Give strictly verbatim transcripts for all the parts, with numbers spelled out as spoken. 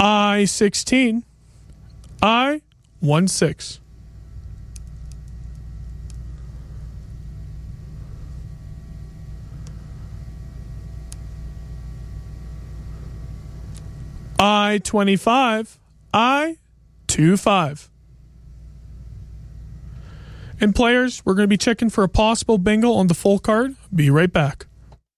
I sixteen, I sixteen. I twenty-five, I twenty-five. And players, we're going to be checking for a possible bingo on the full card. Be right back.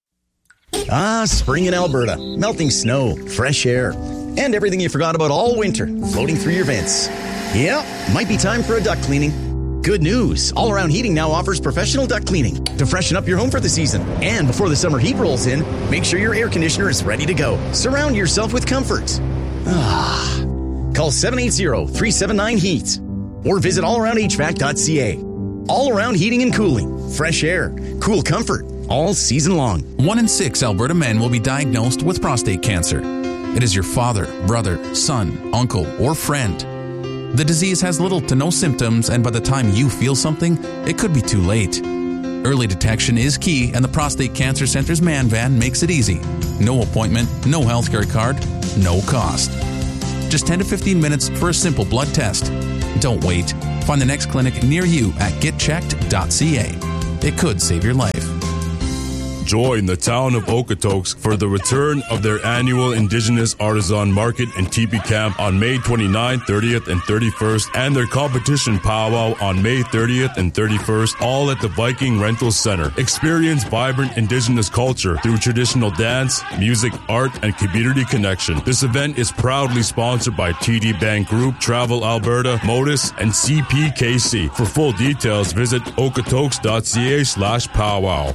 Ah, spring in Alberta. Melting snow, fresh air, and everything you forgot about all winter floating through your vents. Yeah, might be time for a duct cleaning. Good news. All Around Heating now offers professional duct cleaning to freshen up your home for the season. And before the summer heat rolls in, make sure your air conditioner is ready to go. Surround yourself with comfort. Ah. Call seven eight zero, three seven nine, heat or visit all around h v a c dot c a. All Around Heating and Cooling. Fresh air, cool comfort, all season long. One in six Alberta men will be diagnosed with prostate cancer. It is your father, brother, son, uncle, or friend. The disease has little to no symptoms, and by the time you feel something, it could be too late. Early detection is key, and the Prostate Cancer Center's Man Van makes it easy. No appointment, no healthcare card, no cost. Just ten to fifteen minutes for a simple blood test. Don't wait. Find the next clinic near you at get checked dot c a. It could save your life. Join the town of Okotoks for the return of their annual Indigenous Artisan Market and Teepee Camp on May twenty-ninth, thirtieth, and thirty-first, and their competition powwow on May thirtieth and thirty-first, all at the Viking Rental Center. Experience vibrant Indigenous culture through traditional dance, music, art, and community connection. This event is proudly sponsored by T D Bank Group, Travel Alberta, Modus, and C P K C. For full details, visit okotoks dot c a slash powwow.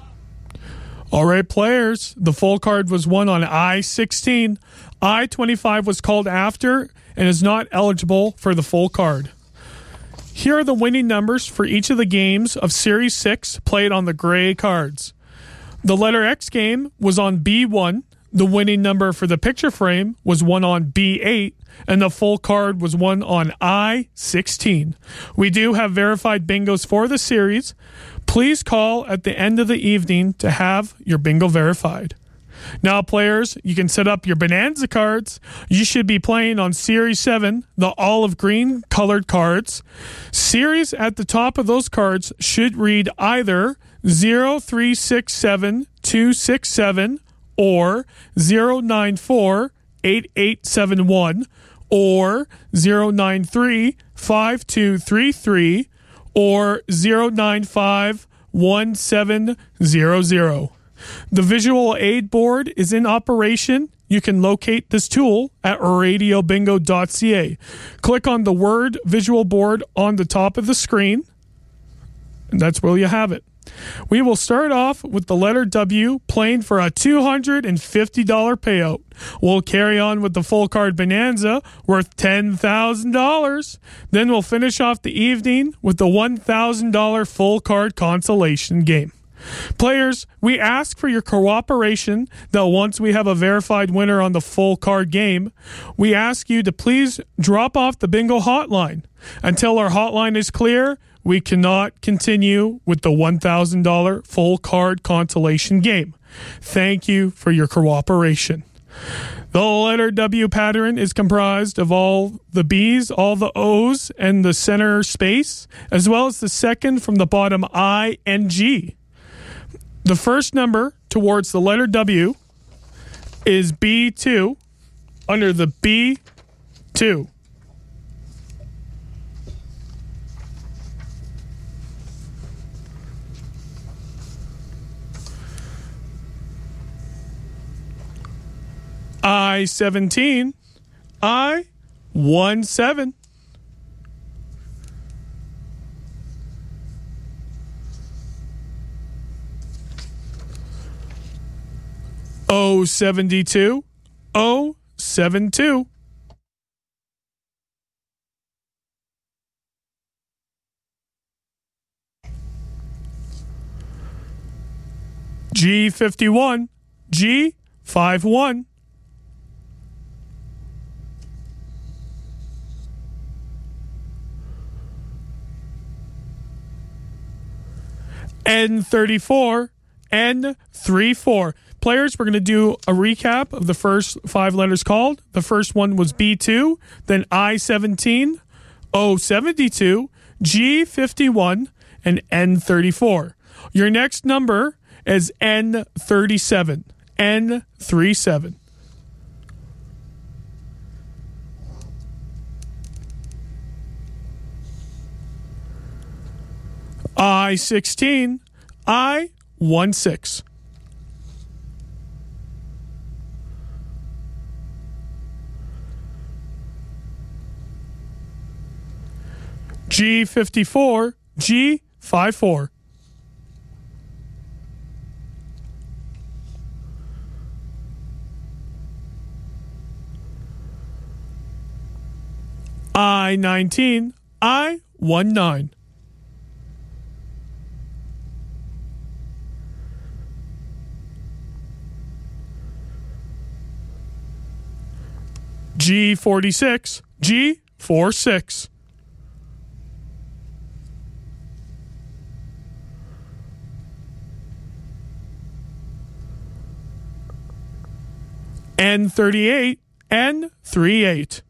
All right, players, the full card was won on I sixteen. I twenty-five was called after and is not eligible for the full card. Here are the winning numbers for each of the games of Series six played on the gray cards. The letter X game was on B one. The winning number for the picture frame was one on B eight, and the full card was one on I sixteen. We do have verified bingos for the series. Please call at the end of the evening to have your bingo verified. Now, players, you can set up your Bonanza cards. You should be playing on Series seven, the olive green colored cards. Series at the top of those cards should read either zero three six seven two six seven or zero nine four eight eight seven one or zero nine three five two three three or zero nine five one seven zero zero. The visual aid board is in operation. You can locate this tool at radio bingo dot c a. Click on the word visual board on the top of the screen, and that's where you have it. We will start off with the letter W, playing for a two hundred fifty dollars payout. We'll carry on with the full card Bonanza, worth ten thousand dollars. Then we'll finish off the evening with the one thousand dollars full card consolation game. Players, we ask for your cooperation that once we have a verified winner on the full card game, we ask you to please drop off the bingo hotline. Until our hotline is clear, we cannot continue with the one thousand dollars full card consolation game. Thank you for your cooperation. The letter W pattern is comprised of all the B's, all the O's, and the center space, as well as the second from the bottom I and G. The first number towards the letter W is B two under the B two. I seventeen, I seventeen. O seventy-two, O seventy-two. G fifty-one, G fifty-one. N thirty-four, N thirty-four. players, we're going to do a recap of the first five letters called. The first one was B two, then I seventeen, O seventy-two, G fifty-one, and N thirty-four. Your next number is N thirty-seven. N thirty-seven. I sixteen, I sixteen. G fifty-four, G fifty-four. I nineteen, I nineteen. G forty-six, G forty-six. N thirty-eight, N thirty-eight.